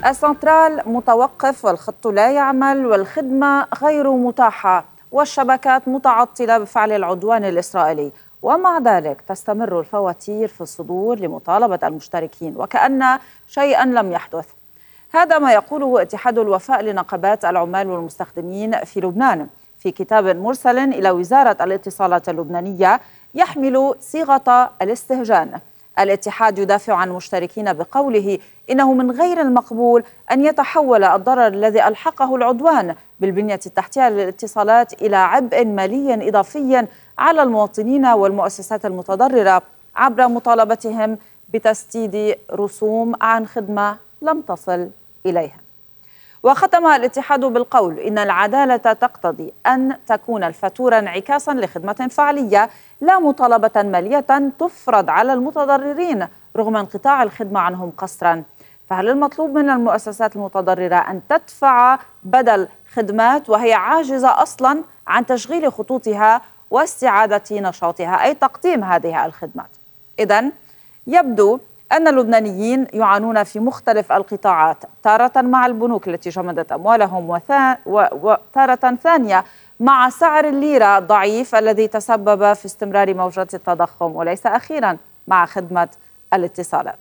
السنترال متوقف والخط لا يعمل والخدمة غير متاحة والشبكات متعطلة بفعل العدوان الإسرائيلي، ومع ذلك تستمر الفواتير في الصدور لمطالبة المشتركين وكأن شيئا لم يحدث. هذا ما يقوله اتحاد الوفاء لنقابات العمال والمستخدمين في لبنان في كتاب مرسل إلى وزارة الاتصالات اللبنانية يحمل صيغة الاستهجان. الاتحاد يدافع عن المشتركين بقوله إنه من غير المقبول أن يتحول الضرر الذي ألحقه العدوان بالبنية التحتية للاتصالات إلى عبء مالي إضافي على المواطنين والمؤسسات المتضررة عبر مطالبتهم بتسديد رسوم عن خدمة لم تصل إليهم. وختم الاتحاد بالقول إن العدالة تقتضي أن تكون الفاتورة انعكاسا لخدمة فعلية لا مطالبة مالية تفرض على المتضررين رغم انقطاع الخدمة عنهم قسرا. فهل المطلوب من المؤسسات المتضررة أن تدفع بدل خدمات وهي عاجزة أصلا عن تشغيل خطوطها واستعادة نشاطها، أي تقديم هذه الخدمات؟ إذن يبدو أن اللبنانيين يعانون في مختلف القطاعات، تارة مع البنوك التي جمدت أموالهم وتارة ثانية مع سعر الليرة الضعيف الذي تسبب في استمرار موجة التضخم، وليس أخيرا مع خدمة الاتصالات.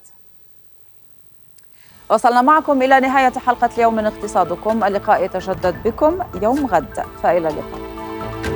وصلنا معكم إلى نهاية حلقة اليوم من اقتصادكم، اللقاء يتجدد بكم يوم غد، فإلى اللقاء.